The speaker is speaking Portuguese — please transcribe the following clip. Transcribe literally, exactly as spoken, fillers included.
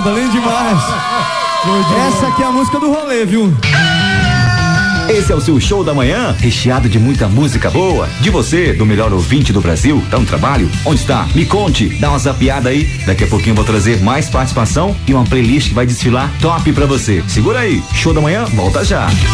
lindo demais. Essa aqui é a música do rolê, viu? Esse é o seu show da manhã, recheado de muita música boa. De você, do melhor ouvinte do Brasil. Tá no trabalho? Onde está? Me conte, dá uma zapiada aí. Daqui a pouquinho eu vou trazer mais participação e uma playlist que vai desfilar top pra você. Segura aí, show da manhã, volta já.